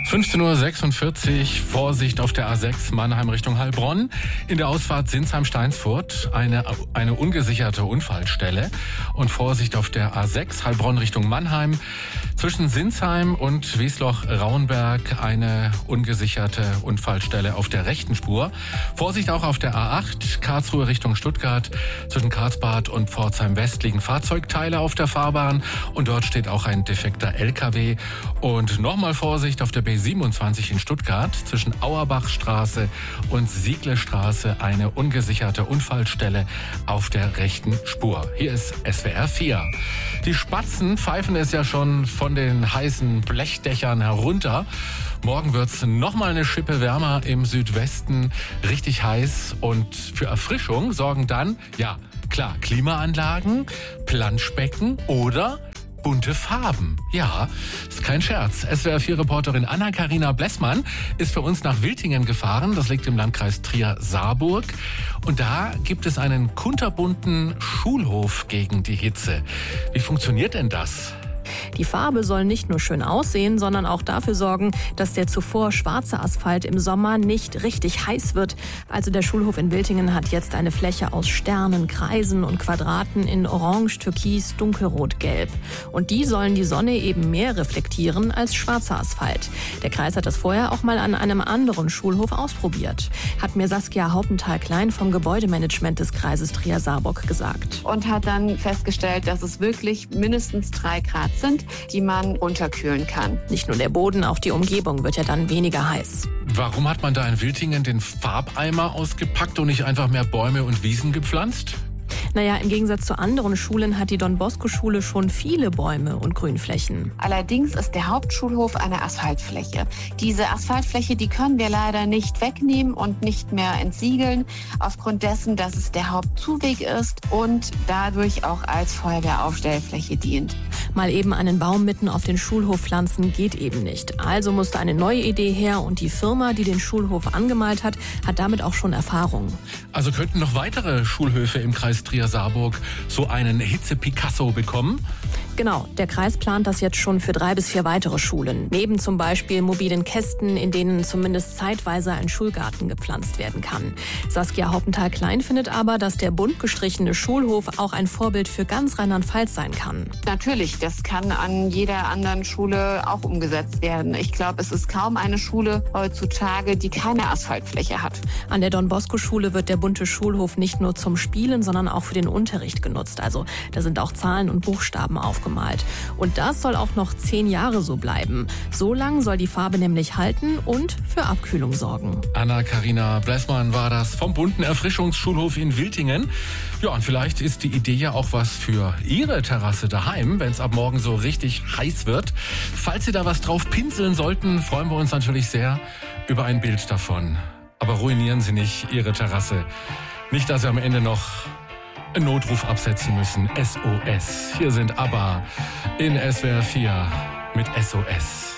15:46 Uhr, Vorsicht auf der A6 Mannheim Richtung Heilbronn. In der Ausfahrt Sinsheim-Steinsfurt eine ungesicherte Unfallstelle. Und Vorsicht auf der A6 Heilbronn Richtung Mannheim. Zwischen Sinsheim und Wiesloch-Rauenberg eine ungesicherte Unfallstelle auf der rechten Spur. Vorsicht auch auf der A8 Karlsruhe Richtung Stuttgart. Zwischen Karlsbad und Pforzheim West liegen Fahrzeugteile auf der Fahrbahn. Und dort steht auch ein defekter LKW. Und nochmal Vorsicht auf der B27 in Stuttgart. Zwischen Auerbachstraße und Sieglestraße eine ungesicherte Unfallstelle auf der rechten Spur. Hier ist SWR 4. Die Spatzen pfeifen es ja schon von den heißen Blechdächern herunter. Morgen wird's noch mal eine Schippe wärmer im Südwesten, richtig heiß. Und für Erfrischung sorgen dann, ja klar, Klimaanlagen, Planschbecken oder bunte Farben. Ja, ist kein Scherz. SWR4-Reporterin Anna-Karina Blessmann ist für uns nach Wiltingen gefahren. Das liegt im Landkreis Trier-Saarburg. Und da gibt es einen kunterbunten Schulhof gegen die Hitze. Wie funktioniert denn das? Die Farbe soll nicht nur schön aussehen, sondern auch dafür sorgen, dass der zuvor schwarze Asphalt im Sommer nicht richtig heiß wird. Also der Schulhof in Wiltingen hat jetzt eine Fläche aus Sternen, Kreisen und Quadraten in Orange, Türkis, Dunkelrot, Gelb. Und die sollen die Sonne eben mehr reflektieren als schwarzer Asphalt. Der Kreis hat das vorher auch mal an einem anderen Schulhof ausprobiert. Hat mir Saskia Haupenthal-Klein vom Gebäudemanagement des Kreises Trier-Saarburg gesagt. Und hat dann festgestellt, dass es wirklich mindestens 3 Grad sind, die man unterkühlen kann. Nicht nur der Boden, auch die Umgebung wird ja dann weniger heiß. Warum hat man da in Wiltingen den Farbeimer ausgepackt und nicht einfach mehr Bäume und Wiesen gepflanzt? Naja, im Gegensatz zu anderen Schulen hat die Don-Bosco-Schule schon viele Bäume und Grünflächen. Allerdings ist der Hauptschulhof eine Asphaltfläche. Diese Asphaltfläche, die können wir leider nicht wegnehmen und nicht mehr entsiegeln, aufgrund dessen, dass es der Hauptzuweg ist und dadurch auch als Feuerwehraufstellfläche dient. Mal eben einen Baum mitten auf den Schulhof pflanzen geht eben nicht. Also musste eine neue Idee her und die Firma, die den Schulhof angemalt hat, hat damit auch schon Erfahrung. Also könnten noch weitere Schulhöfe im Kreis Trier-Saarburg so einen Hitze-Picasso bekommen? Genau, der Kreis plant das jetzt schon für 3 bis 4 weitere Schulen. Neben zum Beispiel mobilen Kästen, in denen zumindest zeitweise ein Schulgarten gepflanzt werden kann. Saskia Haupenthal-Klein findet aber, dass der bunt gestrichene Schulhof auch ein Vorbild für ganz Rheinland-Pfalz sein kann. Natürlich, das kann an jeder anderen Schule auch umgesetzt werden. Ich glaube, es ist kaum eine Schule heutzutage, die keine Asphaltfläche hat. An der Don-Bosco-Schule wird der bunte Schulhof nicht nur zum Spielen, sondern auch für den Unterricht genutzt. Also da sind auch Zahlen und Buchstaben aufgemalt. Und das soll auch noch 10 Jahre so bleiben. So lang soll die Farbe nämlich halten und für Abkühlung sorgen. Anna-Karina Blessmann war das vom bunten Erfrischungsschulhof in Wiltingen. Ja, und vielleicht ist die Idee ja auch was für Ihre Terrasse daheim, wenn es ab morgen so richtig heiß wird. Falls Sie da was drauf pinseln sollten, freuen wir uns natürlich sehr über ein Bild davon. Aber ruinieren Sie nicht Ihre Terrasse. Nicht, dass Sie am Ende noch einen Notruf absetzen müssen. SOS. Hier sind ABBA in SWR 4 mit SOS.